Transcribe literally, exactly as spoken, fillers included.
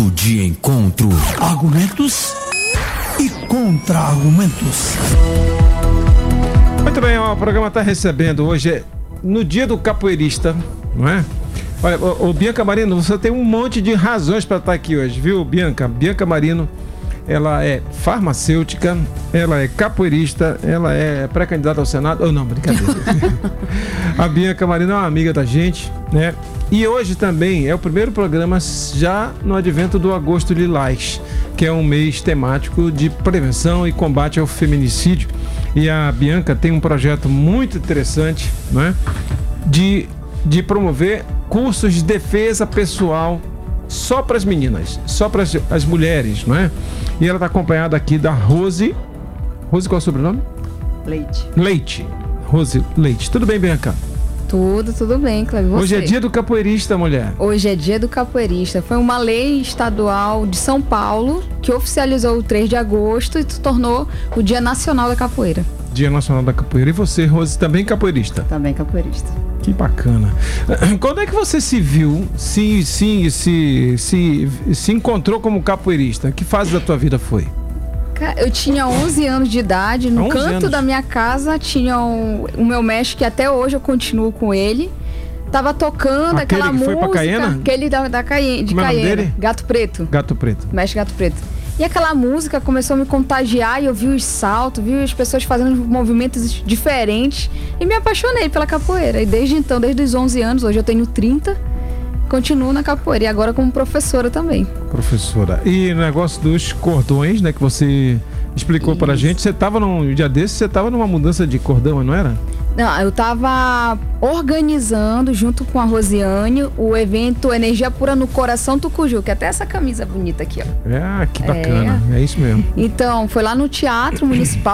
De encontro, argumentos e contra-argumentos. Muito bem, ó, o programa está recebendo hoje, no dia do capoeirista, não é? Olha, ô, ô, Bianca Marino, você tem um monte de razões para estar aqui hoje, viu, Bianca? Bianca Marino, ela é farmacêutica, ela é capoeirista, ela é pré-candidata ao Senado. Oh, não, brincadeira. A Bianca Marino é uma amiga da gente, né? E hoje também é o primeiro programa já no advento do Agosto Lilás, que é um mês temático de prevenção e combate ao feminicídio. E a Bianca tem um projeto muito interessante, né? De, de promover cursos de defesa pessoal só para as meninas, só para as, as mulheres, não é? E ela está acompanhada aqui da Rose. Rose, qual é o sobrenome? Leite. Leite. Rose Leite. Tudo bem, Bianca? Tudo, tudo bem, Cleber. Hoje é dia do capoeirista, mulher. Hoje é dia do capoeirista. Foi uma lei estadual de São Paulo que oficializou o três de agosto e se tornou o Dia Nacional da Capoeira. Dia Nacional da Capoeira. E você, Rose, também capoeirista? Também capoeirista. Que bacana. Quando é que você se viu, se, se, se, se, se encontrou como capoeirista? Que fase da tua vida foi? Eu tinha onze anos de idade, no canto anos. da minha casa tinha o, o meu mestre, que até hoje eu continuo com ele. Tava tocando aquele aquela que música. Foi pra Caiena? Aquele da, da Caiena, de Como é o nome Caiena. dele? Gato Preto. Gato Preto. Mestre Gato Preto. E aquela música começou a me contagiar e eu vi os saltos, vi as pessoas fazendo movimentos diferentes e me apaixonei pela capoeira. E desde então, desde os onze anos, hoje eu tenho trinta, continuo na capoeira e agora como professora também. Professora. E o negócio dos cordões, né, que você explicou Isso. pra gente, você tava num dia desse, você tava numa mudança de cordão, não era? Não, eu tava organizando junto com a Rosiane o evento Energia Pura no Coração Tucuju, que é até essa camisa bonita aqui, ó. É, que bacana, é, é isso mesmo. Então, foi lá no Teatro Municipal